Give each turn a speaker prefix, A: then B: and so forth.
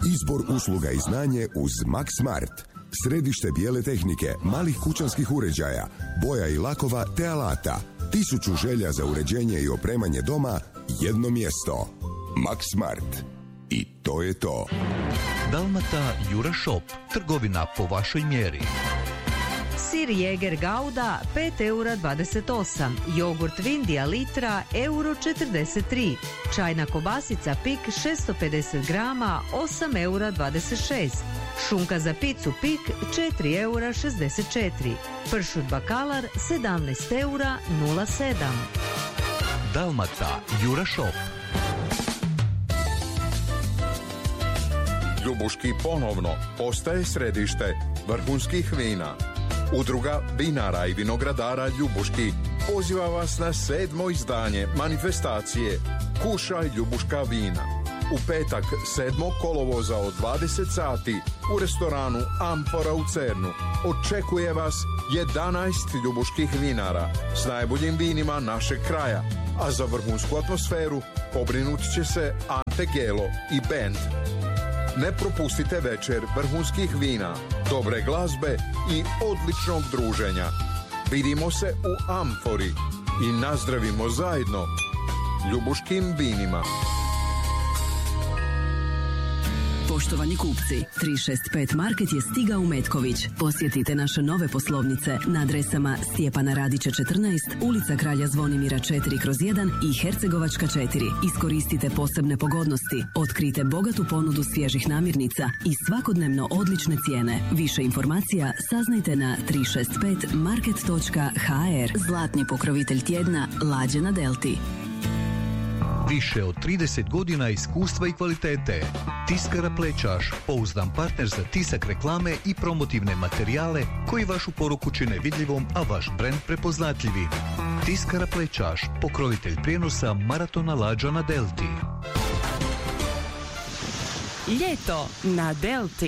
A: Izbor usluga i znanje uz Max Smart. Središte bijele tehnike, malih kućanskih uređaja, boja i lakova te alata. 1000 želja za uređenje i opremanje doma, jedno mjesto. Max Smart. I to je to.
B: Dalmata Jura Shop, trgovina po vašoj mjeri.
C: Sir Jäger Gouda 5,28 €, jogurt Vindija litra €43, čajna kobasica Pik 650 grama 8,26 €, šunka za picu Pik 4,64 €, pršut Bakalar 17,07 €.
B: Dalmata Jura Shop.
D: Ljubuški ponovno postaje središte vrhunskih vina. Udruga vinara i vinogradara Ljubuški poziva vas na 7. izdanje manifestacije Kušaj Ljubuška vina. U petak 7. kolovoza od 20 sati u restoranu Amfora u Cernu očekuje vas 11 ljubuških vinara s najboljim vinima našeg kraja, a za vrhunsku atmosferu pobrinut će se Ante Gelo i band. Ne propustite večer vrhunskih vina, dobre glazbe i odličnog druženja. Vidimo se u Amfori i nazdravimo zajedno ljubuškim vinima.
E: Poštovani kupci, 365 Market je stigao u Metković. Posjetite naše nove poslovnice na adresama Stjepana Radića 14, ulica Kralja Zvonimira 4/1 i Hercegovačka 4. Iskoristite posebne pogodnosti, otkrijte bogatu ponudu svježih namirnica i svakodnevno odlične cijene. Više informacija saznajte na 365market.hr. Zlatni pokrovitelj tjedna Lađe na Delti.
B: Više od 30 godina iskustva i kvalitete. Tiskara Plećaš, pouzdan partner za tisak reklame i promotivne materijale koji vašu poruku čine vidljivom, a vaš brend prepoznatljivim. Tiskara Plećaš, pokrovitelj prijenosa maratona Lađa na Delti.
F: Ljeto na Delti.